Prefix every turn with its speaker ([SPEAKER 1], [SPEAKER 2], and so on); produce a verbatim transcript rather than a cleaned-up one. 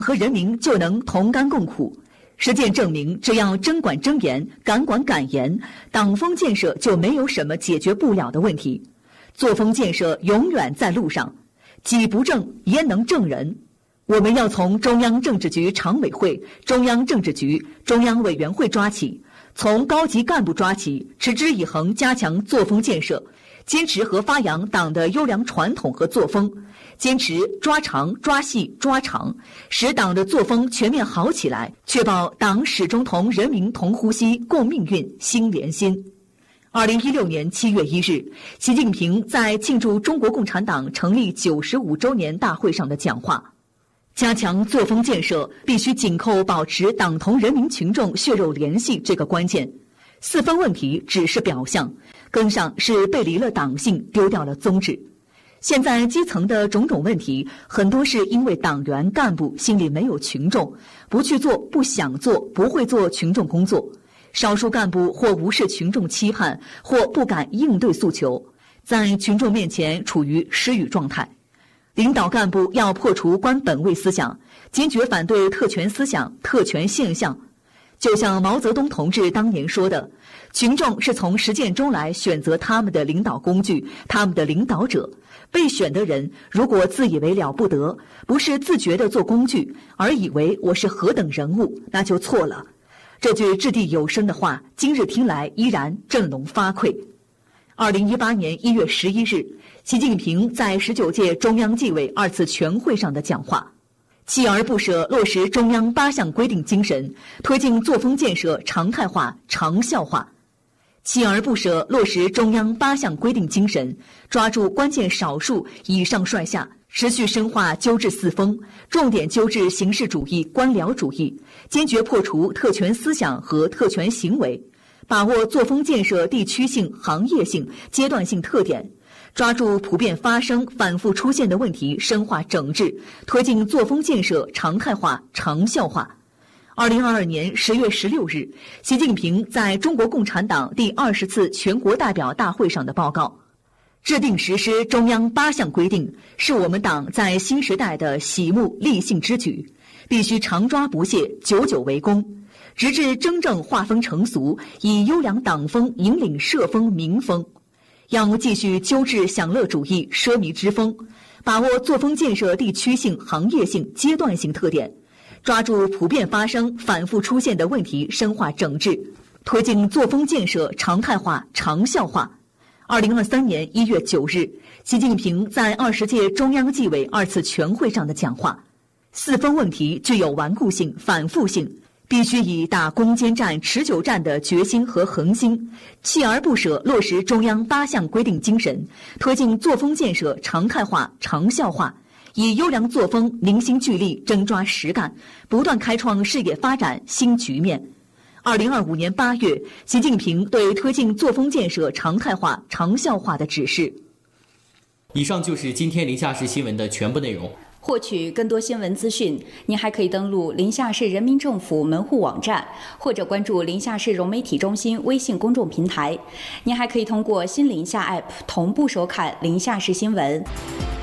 [SPEAKER 1] 和人民就能同甘共苦。实践证明，只要真管真严，敢管敢严，党风建设就没有什么解决不了的问题。作风建设永远在路上，己不正焉能正人？我们要从中央政治局常委会、中央政治局、中央委员会抓起，从高级干部抓起，持之以恒加强作风建设，坚持和发扬党的优良传统和作风，坚持抓长、抓细、抓长，使党的作风全面好起来，确保党始终同人民同呼吸、共命运、心连心。二零一六年七月一日，习近平在庆祝中国共产党成立九十五周年大会上的讲话。加强作风建设，必须紧扣保持党同人民群众血肉联系这个关键。四分问题只是表象，根上是背离了党性，丢掉了宗旨。现在基层的种种问题，很多是因为党员干部心里没有群众，不去做、不想做、不会做群众工作。少数干部或无视群众期盼，或不敢应对诉求，在群众面前处于失语状态。领导干部要破除官本位思想，坚决反对特权思想、特权现象。就像毛泽东同志当年说的，群众是从实践中来选择他们的领导工具、他们的领导者。被选的人如果自以为了不得，不是自觉地做工具，而以为我是何等人物，那就错了。这句掷地有声的话，今日听来依然振聋发聩。二零一八年一月十一日，习近平在十九届中央纪委二次全会上的讲话，锲而不舍落实中央八项规定精神，推进作风建设常态化、长效化。锲而不舍落实中央八项规定精神，抓住关键少数，以上率下，持续深化纠治四风，重点纠治形式主义、官僚主义，坚决破除特权思想和特权行为，把握作风建设地区性、行业性、阶段性特点，抓住普遍发生、反复出现的问题，深化整治，推进作风建设常态化、长效化。二零二二年十月十六日，习近平在中国共产党第二十次全国代表大会上的报告，制定实施中央八项规定，是我们党在新时代的喜目立信之举，必须常抓不懈，久久为功，直至真正划分成俗，以优良党风引领社风民风。要继续纠治享乐主义、奢靡之风，把握作风建设地区性、行业性、阶段性特点，抓住普遍发生、反复出现的问题，深化整治，推进作风建设常态化、长效化。二零二三年一月九日，习近平在二十届中央纪委二次全会上的讲话，四分问题具有顽固性、反复性，必须以打攻坚战、持久战的决心和恒心，锲而不舍落实中央八项规定精神，推进作风建设常态化、长效化，以优良作风凝心聚力，真抓实干，不断开创事业发展新局面。二零二五年八月，习近平对推进作风建设常态化、长效化的指示。
[SPEAKER 2] 以上就是今天临夏市新闻的全部内容。
[SPEAKER 3] 获取更多新闻资讯，您还可以登录临夏市人民政府门户网站，或者关注临夏市融媒体中心微信公众平台。您还可以通过新临夏 A P P 同步收看临夏市新闻。